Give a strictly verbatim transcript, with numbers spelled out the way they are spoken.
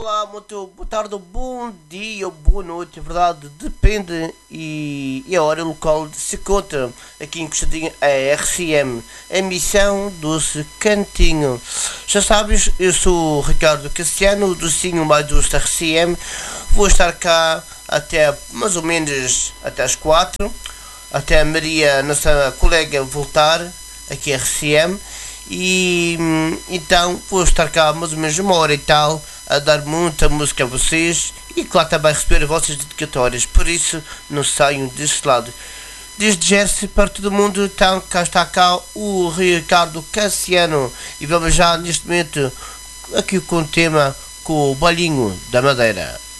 Olá, muito boa tarde, bom dia, boa noite, é verdade, depende e, e a hora e o local de se encontra aqui em Cochadinha, a R C M, a emissão Doce Cantinho. Já sabes, eu sou o Ricardo Cassiano, o docinho mais doce da R C M, vou estar cá até mais ou menos até às quatro, até a Maria, nossa colega, voltar aqui a R C M. E então vou estar cá mais ou menos uma hora e tal a dar muita música a vocês e claro também receber as vossas dedicatórias, por isso não saiam deste lado. Desde Jersey para todo mundo, então cá está cá o Ricardo Cassiano e vamos já neste momento aqui com o tema com o Bolinho da Madeira.